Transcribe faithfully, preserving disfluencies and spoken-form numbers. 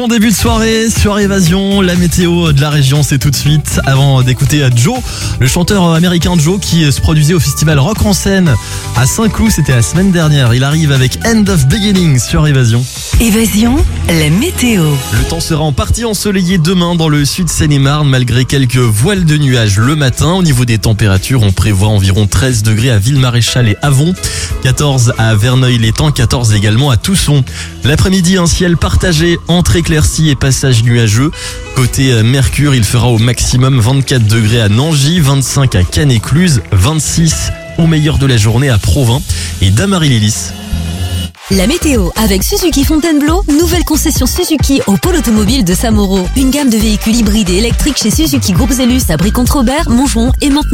Bon début de soirée sur Évasion, la météo de la région c'est tout de suite. Avant d'écouter Joe, le chanteur américain Joe qui se produisait au festival Rock en Seine à Saint-Cloud, c'était la semaine dernière. Il arrive avec End of Beginning sur Évasion. Évasion, la météo. Le temps sera en partie ensoleillé demain dans le sud Seine-et-Marne malgré quelques voiles de nuages le matin. Au niveau des températures, on prévoit environ treize degrés à Ville-Maréchal et Avon, quatorze à Verneuil-l'Étang, quatorze également à Tousson. L'après-midi, un ciel partagé entre éclaircies et passages nuageux. Côté Mercure, il fera au maximum vingt-quatre degrés à Nangy, vingt-cinq à Cannes-Écluse, vingt-six au meilleur de la journée à Provins et Damary-Lélis. La météo avec Suzuki Fontainebleau, nouvelle concession Suzuki au pôle automobile de Samoro. Une gamme de véhicules hybrides et électriques chez Suzuki Groupe Zellus à Brie-Contre-Robert, Montgeron et Mantes.